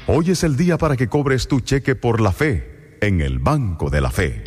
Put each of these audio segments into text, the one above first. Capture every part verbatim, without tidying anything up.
Hoy es el día para que cobres tu cheque por la fe en el Banco de la Fe.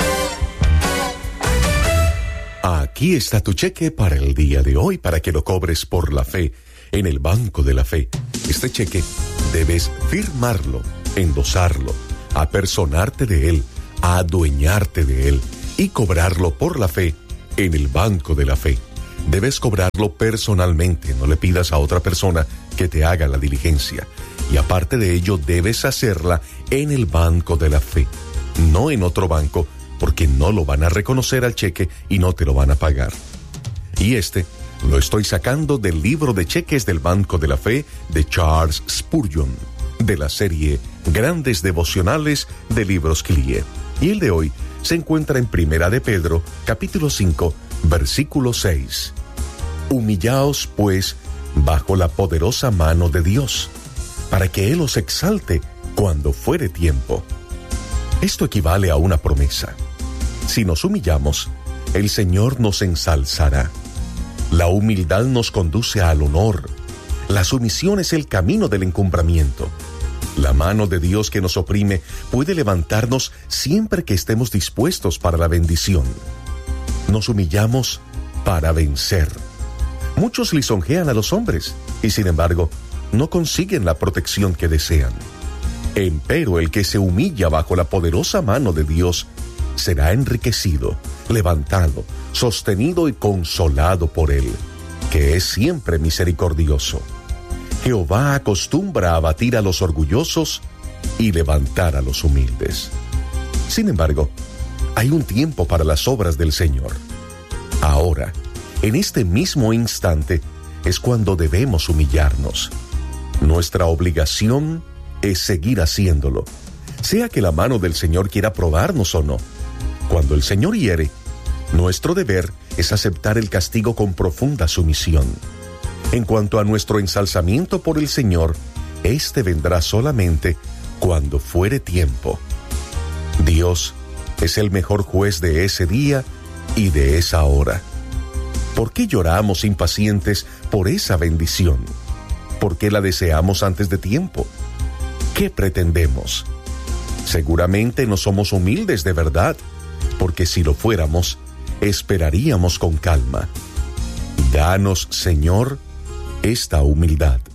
Aquí está tu cheque para el día de hoy para que lo cobres por la fe en el Banco de la Fe. Este cheque debes firmarlo, endosarlo, apersonarte de él, adueñarte de él y cobrarlo por la fe en el Banco de la Fe. Debes cobrarlo personalmente, no le pidas a otra persona que te haga la diligencia. Y aparte de ello, debes hacerla en el Banco de la Fe, no en otro banco, porque no lo van a reconocer al cheque y no te lo van a pagar. Y este lo estoy sacando del libro de cheques del Banco de la Fe de Charles Spurgeon, de la serie Grandes Devocionales de Libros Clie. Y el de hoy se encuentra en Primera de Pedro, capítulo cinco, versículo seis. Humillaos, pues, bajo la poderosa mano de Dios, para que Él os exalte cuando fuere tiempo. Esto equivale a una promesa. Si nos humillamos, el Señor nos ensalzará. La humildad nos conduce al honor. La sumisión es el camino del encumbramiento. La mano de Dios que nos oprime puede levantarnos siempre que estemos dispuestos para la bendición. Nos humillamos para vencer. Muchos lisonjean a los hombres y, sin embargo, no consiguen la protección que desean. Empero el que se humilla bajo la poderosa mano de Dios será enriquecido, levantado, sostenido y consolado por Él, que es siempre misericordioso. Jehová acostumbra a abatir a los orgullosos y levantar a los humildes. Sin embargo, hay un tiempo para las obras del Señor. Ahora, en este mismo instante, es cuando debemos humillarnos. Nuestra obligación es seguir haciéndolo, sea que la mano del Señor quiera probarnos o no. Cuando el Señor hiere, nuestro deber es aceptar el castigo con profunda sumisión. En cuanto a nuestro ensalzamiento por el Señor, éste vendrá solamente cuando fuere tiempo. Dios es el mejor juez de ese día y de esa hora. ¿Por qué lloramos impacientes por esa bendición? ¿Por qué la deseamos antes de tiempo? ¿Qué pretendemos? Seguramente no somos humildes de verdad, porque si lo fuéramos, esperaríamos con calma. Danos, Señor, esta humildad.